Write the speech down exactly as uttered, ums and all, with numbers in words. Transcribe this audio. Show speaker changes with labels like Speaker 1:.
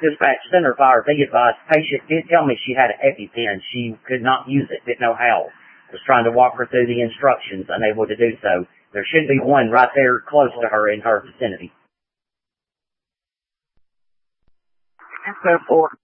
Speaker 1: Dispatch Center Fire, be advised, patient did tell me she had an EpiPen. She could not use it, didn't know how. Was trying to walk her through the instructions, unable to do so. There should be one right there close to her in her vicinity.
Speaker 2: ten four.